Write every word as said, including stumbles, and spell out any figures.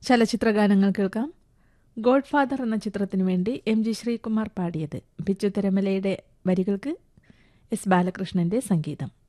ചലച്ചിത്ര ഗാനങ്ങൾ കേൾക്കാം. ഗോഡ് ഫാദർ എന്ന ചിത്രത്തിനു വേണ്ടി എം ജി ശ്രീകുമാർ പാടിയത്. ബിജു തിരുമലയുടെ വരികൾക്ക് എസ് ബാലകൃഷ്ണന്റെ സംഗീതം.